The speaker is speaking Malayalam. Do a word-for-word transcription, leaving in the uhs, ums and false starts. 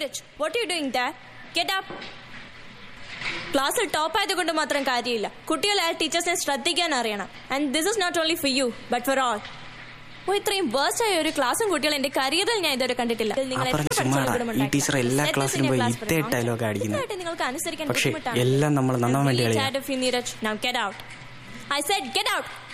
Neeraj, what are you doing there? Get up. ക്ലാസ്സിൽ ടോപ്പ് ആയതുകൊണ്ട് മാത്രം കാര്യമില്ല. കുട്ടികളായ ടീച്ചേഴ്സിനെ ശ്രദ്ധിക്കാൻ അറിയണം. And this is not only for you but for all. ഓ, ഇത്രയും വേഴ്സ്റ്റ് ആയ ഒരു ക്ലാസ്സും കുട്ടികൾ എന്റെ കരിയറിൽ ഞാൻ ഇതുവരെ കണ്ടിട്ടില്ല. നിങ്ങൾക്ക് അനുസരിക്കാൻ ബുദ്ധിമുട്ടാണ്. എല്ലാം നമ്മൾ നന്നാൻ വേണ്ടി Now get out. I said get out.